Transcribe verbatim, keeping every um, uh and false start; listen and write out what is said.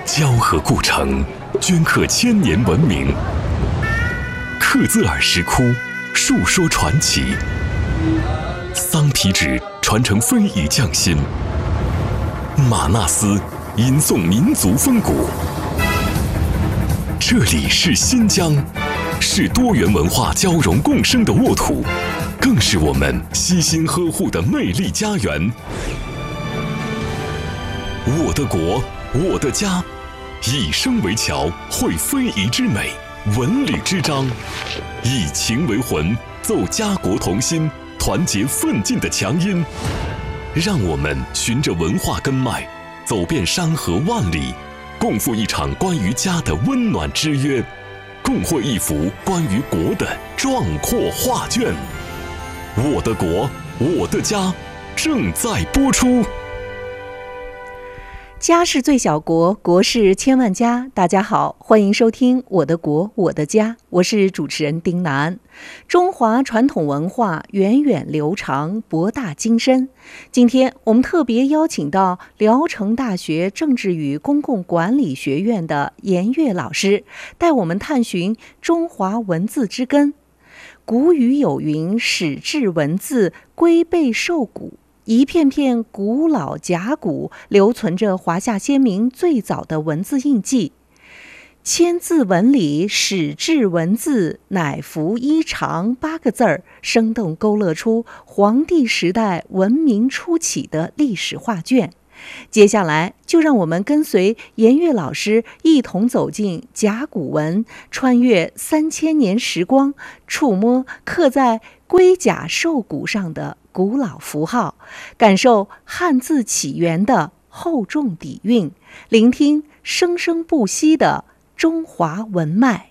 交河故城，镌刻千年文明；克孜尔石窟，述说传奇；桑皮纸传承非遗匠心；玛纳斯吟诵民族风骨。这里是新疆，是多元文化交融共生的沃土，更是我们悉心呵护的魅力家园。我的国，我的家，以声为桥，绘非遗之美，文旅之章，以情为魂，奏家国同心，团结奋进的强音。让我们循着文化根脉，走遍山河万里，共赴一场关于家的温暖之约，共绘一幅关于国的壮阔画卷。我的国，我的家，正在播出。 家是最小国，国是千万家。大家好，欢迎收听《我的国我的家》，我是主持人丁楠。中华传统文化源远流长，博大精深。今天我们特别邀请到聊城大学政治与公共管理学院的严跃老师，带我们探寻中华文字之根。古语有云：“始制文字，龟背兽骨。”一片片古老甲骨留存着华夏先民最早的文字印记。千字文里始制文字，乃服衣长八个字儿，生动勾勒出黄帝时代文明初起的历史画卷。接下来就让我们跟随严跃老师一同走进甲骨文，穿越三千年时光，触摸刻在龟甲兽骨上的古老符号，感受汉字起源的厚重底蕴，聆听生生不息的中华文脉。